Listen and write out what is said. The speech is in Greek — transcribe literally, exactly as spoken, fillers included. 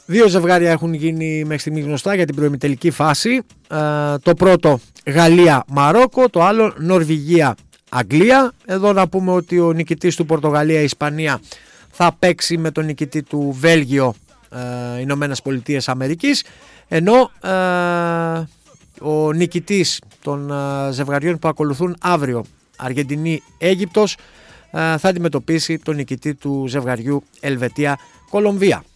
Δύο ζευγάρια έχουν γίνει μέχρι στιγμή γνωστά για την προημιτελική φάση. Ε, το πρώτο Γαλλία-Μαρόκο, το άλλο Νορβηγία-Αγγλία. Εδώ να πούμε ότι ο νικητής του Πορτογαλία-Ισπανία θα παίξει με τον νικητή του Βέλγιο-Ηνωμένες Πολιτείες Αμερικής, ενώ ε, ο νικητής των ε, ζευγαριών που ακολουθούν αύριο, Αργεντινή-Αίγυπτος, ε, θα αντιμετωπίσει τον νικητή του ζευγαριού Ελβετία-Κολομβία.